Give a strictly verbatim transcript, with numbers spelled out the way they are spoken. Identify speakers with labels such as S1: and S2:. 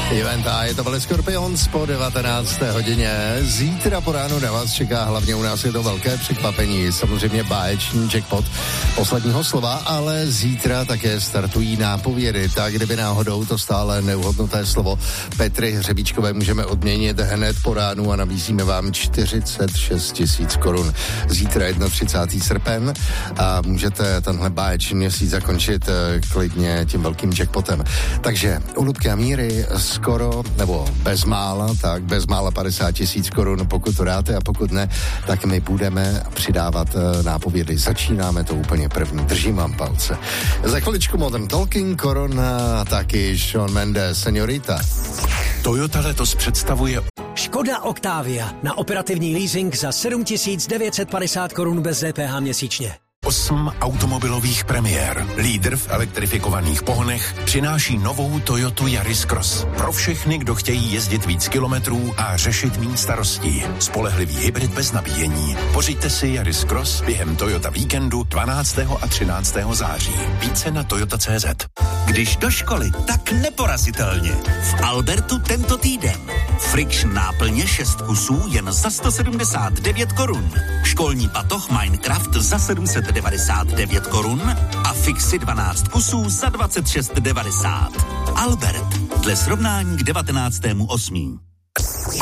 S1: Eventa, je to byli Scorpions po devatenácté hodině. Zítra po ránu na vás čeká, hlavně u nás je to velké překvapení, samozřejmě báječný jackpot posledního slova, ale zítra také startují nápovědy, tak kdyby náhodou to stále neuhodnuté slovo Petry Hřebíčkové můžeme odměnit hned po ránu a nabízíme vám čtyřicet šest tisíc korun. Zítra třicátého prvního srpen a můžete tenhle báječný měsíc zakončit klidně tím velkým jackpotem. Takže u Lubky a Míry skoro, nebo bezmála, tak bezmála padesát tisíc korun, pokud to dáte, a pokud ne, tak my budeme přidávat nápovědy. Začínáme to úplně první. Držím vám palce. Za chviličku Modern Talking, Korona, taky Shawn Mendes, Señorita.
S2: Toyota letos představuje
S3: Škoda Octavia na operativní leasing za sedm tisíc devět set padesát korun bez D P H měsíčně.
S2: osm automobilových premiér. Lídr v elektrifikovaných pohonech přináší novou Toyotu Yaris Cross. Pro všechny, kdo chtějí jezdit víc kilometrů a řešit méně starostí. Spolehlivý hybrid bez nabíjení. Pořiďte si Yaris Cross během Toyota víkendu dvanáctého a třináctého září. Více na toyota tečka cé zet.
S4: Když do školy, tak neporazitelně. V Albertu tento týden. Friction náplně šest kusů jen za sto sedmdesát devět korun. Školní batoh Minecraft za sedm set devadesát devět korun a Fixy dvanáct kusů za dvacet šest devadesát. Albert, dle srovnání k devatenáctému osmého